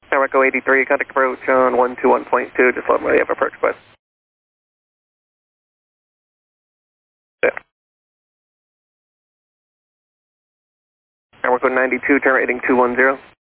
Echo 83, contact approach on 121.2, just let me know you have approach request. Yeah. Echo 92, turn rating 210.